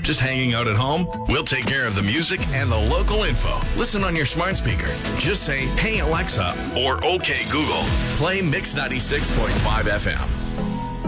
Just hanging out at home? We'll take care of the music and the local info. Listen on your smart speaker. Just say, "Hey Alexa," or "Okay Google." Play Mix 96.5 FM.